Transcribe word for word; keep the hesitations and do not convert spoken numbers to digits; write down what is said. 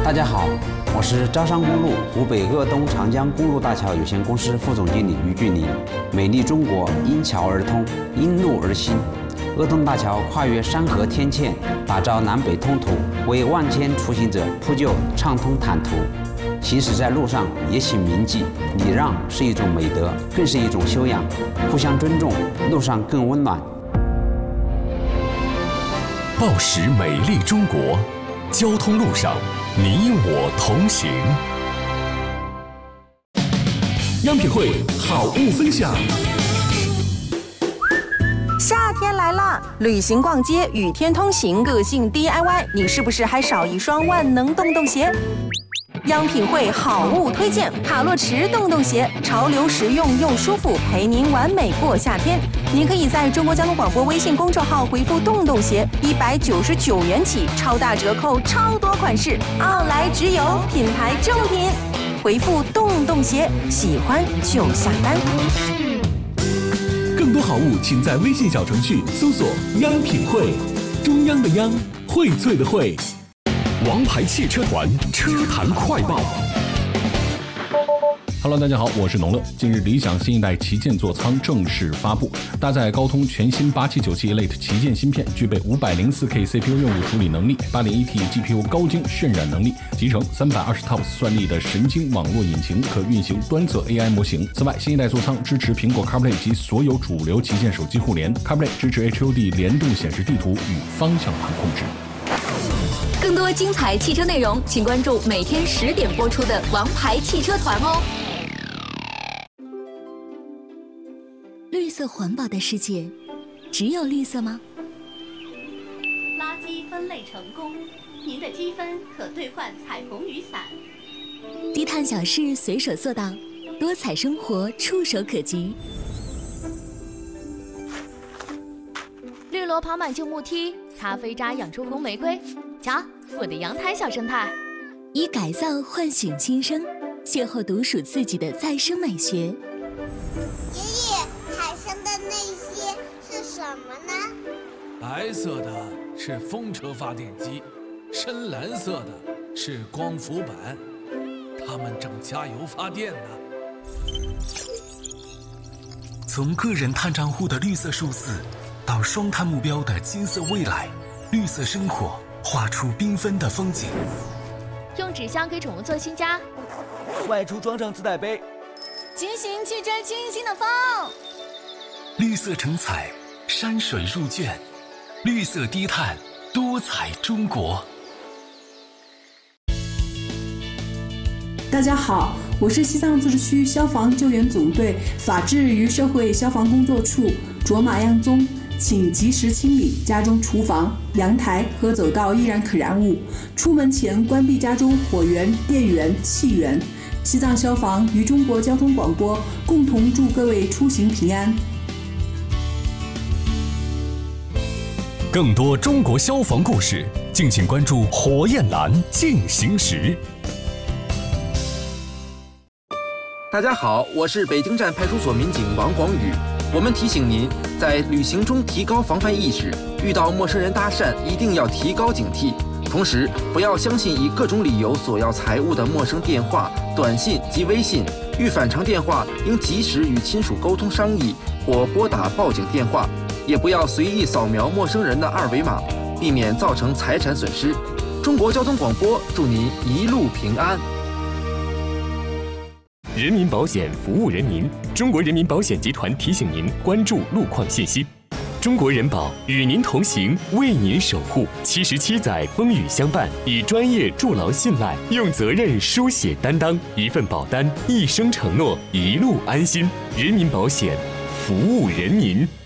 大家好，我是招商公路湖北鄂东长江公路大桥有限公司副总经理于俊林。美丽中国因桥而通，因路而行。鄂东大桥跨越山河天堑，打造南北通途，为万千出行者铺就畅通坦途。行驶在路上也请铭记，礼让是一种美德，更是一种修养。互相尊重，路上更温暖。 报时美丽中国，交通路上你我同行。央品汇好物分享。 夏天来了，旅行逛街与天同行，个性 D I Y， 你是不是还少一双万能洞洞鞋？央品汇好物推荐卡洛驰洞洞鞋，潮流实用又舒服，陪您完美过夏天。您可以在中国交通广播微信公众号回复洞洞鞋，一百九十九元起，超大折扣，超多款式，奥莱直邮，品牌正品。回复洞洞鞋，喜欢就下单。 更多好物，请在微信小程序搜索“央品汇”，中央的央，荟萃的荟。王牌汽车团车坛快报。 Hello， 大家好，我是农乐。近日，理想新一代旗舰座舱正式发布，搭载高通全新八七九七 Elite 旗舰芯片，具备五百零四 K C P U 任务处理能力， 八点一 T G P U 高精渲染能力，集成三百二十 T O P S 算力的神经网络引擎，可运行端侧 A I 模型。此外，新一代座舱支持苹果 CarPlay 及所有主流旗舰手机互联 ，CarPlay 支持 H U D 联动显示地图与方向盘控制。 更多精彩汽车内容，请关注每天十点播出的《王牌汽车团》哦。 绿色环保的世界，只有绿色吗？ 垃圾分类成功，您的积分可兑换彩虹雨伞。 低碳小事随手做到，多彩生活触手可及。 绿萝跑满旧木梯，咖啡渣养出红玫瑰。瞧，我的阳台小生态。 以改造唤醒新生，邂逅独属自己的再生美学。 爷爷，海上的那些是什么呢？ 白色的是风车发电机，深蓝色的是光伏板，它们正加油发电呢。 从个人碳账户的绿色数字，到双碳目标的金色未来，绿色生活画出缤纷的风景。 用纸箱给宠物做新家， 外出装上自带杯， 骑行去追清新的风。 绿色成彩，山水入卷，绿色低碳，多彩中国。 大家好，我是西藏自治区消防救援总队法制与社会消防工作处卓玛样宗，请及时清理家中厨房、阳台和走道易燃可燃物，出门前关闭家中火源、电源、气源。西藏消防与中国交通广播共同祝各位出行平安。 更多中国消防故事，敬请关注火焰蓝进行时。 大家好，我是北京站派出所民警王广宇。我们提醒您，在旅行中提高防范意识，遇到陌生人搭讪一定要提高警惕。同时，不要相信以各种理由索要财物的陌生电话、短信及微信。遇反常电话，应及时与亲属沟通商议，或拨打报警电话。也不要随意扫描陌生人的二维码，避免造成财产损失。中国交通广播祝您一路平安。 人民保险服务人民，中国人民保险集团提醒您关注路况信息。中国人保与您同行，为您守护。七十七载风雨相伴，以专业筑牢信赖，用责任书写担当。一份保单，一生承诺，一路安心。人民保险，服务人民。